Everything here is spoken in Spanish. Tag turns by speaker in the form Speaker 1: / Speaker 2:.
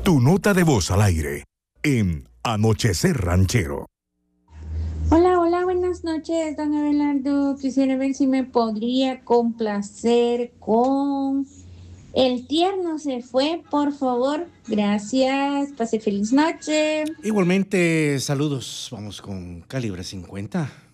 Speaker 1: Tu nota de voz al aire en Anochecer Ranchero.
Speaker 2: Hola, hola, buenas noches, don Abelardo. Quisiera ver si me podría complacer con El tierno se fue, por favor. Gracias. Pase feliz noche.
Speaker 3: Igualmente, saludos. Vamos con Calibre 50.